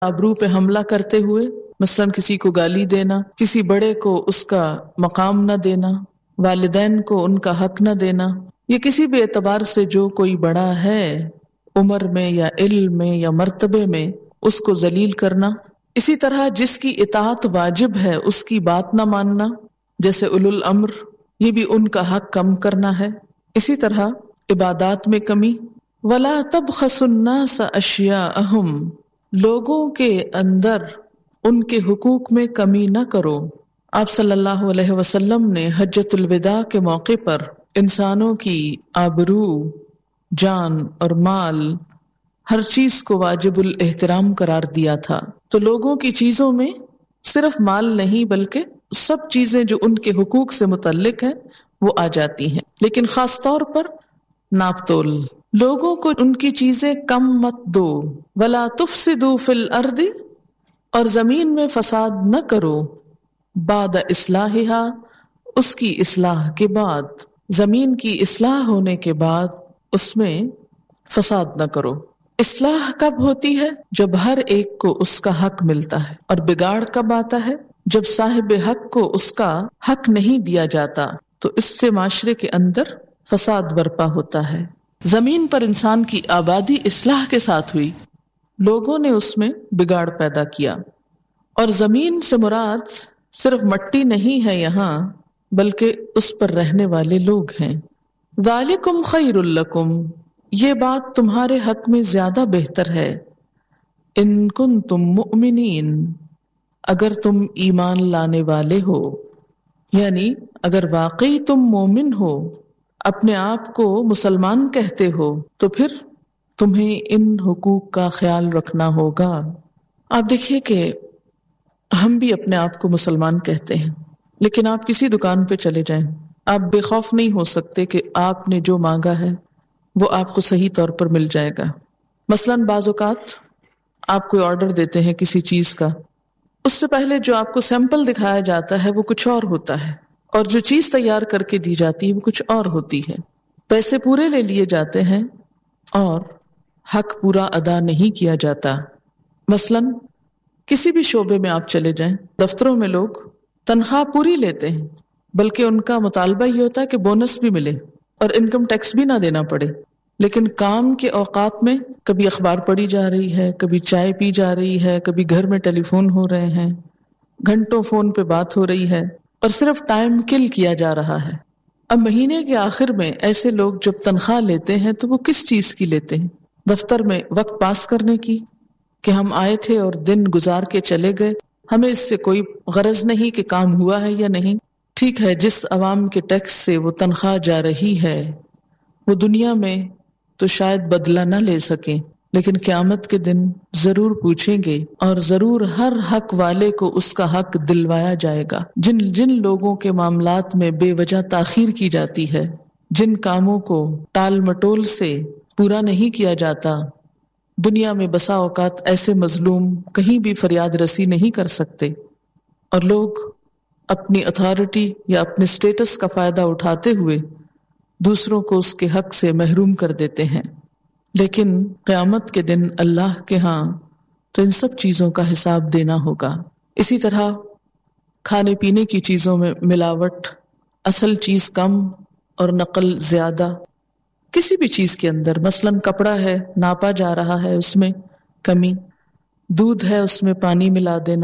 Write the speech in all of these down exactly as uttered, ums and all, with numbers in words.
آبرو پہ حملہ کرتے ہوئے، مثلاً کسی کو گالی دینا، کسی بڑے کو اس کا مقام نہ دینا، والدین کو ان کا حق نہ دینا، یہ کسی بھی اعتبار سے جو کوئی بڑا ہے عمر میں یا علم میں یا مرتبے میں، اس کو ذلیل کرنا۔ اسی طرح جس کی اطاعت واجب ہے اس کی بات نہ ماننا، جیسے اولو الامر، یہ بھی ان کا حق کم کرنا ہے۔ اسی طرح عبادات میں کمی، وَلَا تَبْخَسُوا النَّاسَ أَشْيَاءَهُمْ، لوگوں کے اندر ان کے حقوق میں کمی نہ کرو۔ آپ صلی اللہ علیہ وسلم نے حجۃ الوداع کے موقع پر انسانوں کی آبرو، جان اور مال، ہر چیز کو واجب الاحترام قرار دیا تھا۔ تو لوگوں کی چیزوں میں صرف مال نہیں بلکہ سب چیزیں جو ان کے حقوق سے متعلق ہیں وہ آ جاتی ہیں، لیکن خاص طور پر ناپ تول۔ لوگوں کو ان کی چیزیں کم مت دو، ولا تفسدوا فی الارض، اور زمین میں فساد نہ کرو، بعد اصلاحہا، اس کی اصلاح کے بعد، زمین کی اصلاح ہونے کے بعد اس میں فساد نہ کرو۔ اصلاح کب ہوتی ہے؟ جب ہر ایک کو اس کا حق ملتا ہے، اور بگاڑ کب آتا ہے؟ جب صاحب حق کو اس کا حق نہیں دیا جاتا، تو اس سے معاشرے کے اندر فساد برپا ہوتا ہے۔ زمین پر انسان کی آبادی اصلاح کے ساتھ ہوئی، لوگوں نے اس میں بگاڑ پیدا کیا، اور زمین سے مراد صرف مٹی نہیں ہے یہاں، بلکہ اس پر رہنے والے لوگ ہیں۔ ذالکم خیر لکم، یہ بات تمہارے حق میں زیادہ بہتر ہے، ان کنتم مؤمنین، اگر تم ایمان لانے والے ہو، یعنی اگر واقعی تم مومن ہو، اپنے آپ کو مسلمان کہتے ہو، تو پھر تمہیں ان حقوق کا خیال رکھنا ہوگا۔ آپ دیکھیے کہ ہم بھی اپنے آپ کو مسلمان کہتے ہیں، لیکن آپ کسی دکان پہ چلے جائیں، آپ بے خوف نہیں ہو سکتے کہ آپ نے جو مانگا ہے وہ آپ کو صحیح طور پر مل جائے گا۔ مثلاً بعض اوقات آپ کوئی آرڈر دیتے ہیں کسی چیز کا، اس سے پہلے جو آپ کو سیمپل دکھایا جاتا ہے وہ کچھ اور ہوتا ہے، اور جو چیز تیار کر کے دی جاتی ہے وہ کچھ اور ہوتی ہے۔ پیسے پورے لے لیے جاتے ہیں اور حق پورا ادا نہیں کیا جاتا۔ مثلاً کسی بھی شعبے میں آپ چلے جائیں، دفتروں میں لوگ تنخواہ پوری لیتے ہیں، بلکہ ان کا مطالبہ یہ ہوتا ہے کہ بونس بھی ملے اور انکم ٹیکس بھی نہ دینا پڑے، لیکن کام کے اوقات میں کبھی اخبار پڑھی جا رہی ہے، کبھی چائے پی جا رہی ہے، کبھی گھر میں ٹیلی فون ہو رہے ہیں، گھنٹوں فون پہ بات ہو رہی ہے، اور صرف ٹائم کل کیا جا رہا ہے۔ اب مہینے کے آخر میں ایسے لوگ جب تنخواہ لیتے ہیں تو وہ کس چیز کی لیتے ہیں؟ دفتر میں وقت پاس کرنے کی، کہ ہم آئے تھے اور دن گزار کے چلے گئے، ہمیں اس سے کوئی غرض نہیں کہ کام ہوا ہے یا نہیں۔ ٹھیک ہے، جس عوام کے ٹیکس سے وہ تنخواہ جا رہی ہے وہ دنیا میں تو شاید بدلہ نہ لے سکیں، لیکن قیامت کے دن ضرور پوچھیں گے، اور ضرور ہر حق والے کو اس کا حق دلوایا جائے گا۔ جن جن لوگوں کے معاملات میں بے وجہ تاخیر کی جاتی ہے، جن کاموں کو ٹال مٹول سے پورا نہیں کیا جاتا، دنیا میں بسا اوقات ایسے مظلوم کہیں بھی فریاد رسی نہیں کر سکتے، اور لوگ اپنی اتھارٹی یا اپنے سٹیٹس کا فائدہ اٹھاتے ہوئے دوسروں کو اس کے حق سے محروم کر دیتے ہیں۔ لیکن قیامت کے دن اللہ کے ہاں تو ان سب چیزوں کا حساب دینا ہوگا۔ اسی طرح کھانے پینے کی چیزوں میں ملاوٹ، اصل چیز کم اور نقل زیادہ، کسی بھی چیز کے اندر، مثلاً کپڑا ہے ناپا جا رہا ہے اس میں کمی، دودھ ہے اس میں پانی ملا دینا،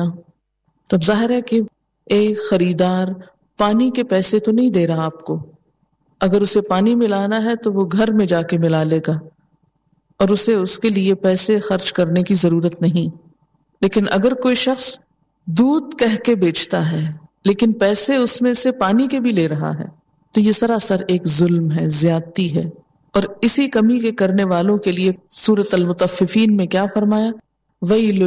تب ظاہر ہے کہ ایک خریدار پانی کے پیسے تو نہیں دے رہا آپ کو، اگر اسے پانی ملانا ہے تو وہ گھر میں جا کے ملا لے گا اور اسے اس کے لیے پیسے خرچ کرنے کی ضرورت نہیں۔ لیکن اگر کوئی شخص دودھ کہہ کے بیچتا ہے لیکن پیسے اس میں سے پانی کے بھی لے رہا ہے تو یہ سراسر ایک ظلم ہے، زیادتی ہے۔ اور اسی کمی کے کرنے والوں کے لیے سورۃ المطففین میں کیا فرمایا؟ ویل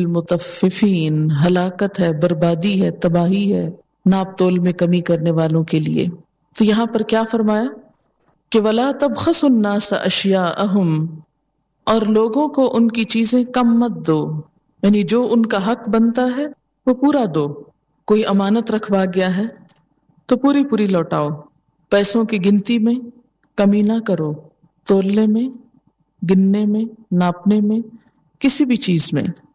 للمطففین، ہلاکت ہے، بربادی ہے، تباہی ہے ناپ تول میں کمی کرنے والوں کے لیے۔ تو یہاں پر کیا فرمایا کہ وَلَا تَبْخَسُوا النَّاسَ أَشْيَاءَهُمْ، اور لوگوں کو ان کی چیزیں کم مت دو، یعنی جو ان کا حق بنتا ہے وہ پورا دو۔ کوئی امانت رکھوا گیا ہے تو پوری پوری لوٹاؤ، پیسوں کی گنتی میں کمی نہ کرو، تولنے میں، گننے میں، ناپنے میں، کسی بھی چیز میں۔